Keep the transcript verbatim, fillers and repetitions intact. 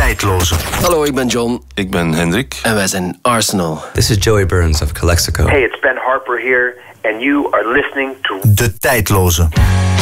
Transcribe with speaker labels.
Speaker 1: Tijdloze.
Speaker 2: Hallo, ik ben John.
Speaker 3: Ik ben Hendrik.
Speaker 2: En wij zijn Arsenal.
Speaker 4: This is Joey Burns of Calexico.
Speaker 5: Hey, it's Ben Harper here, and you are listening to
Speaker 1: De Tijdloze.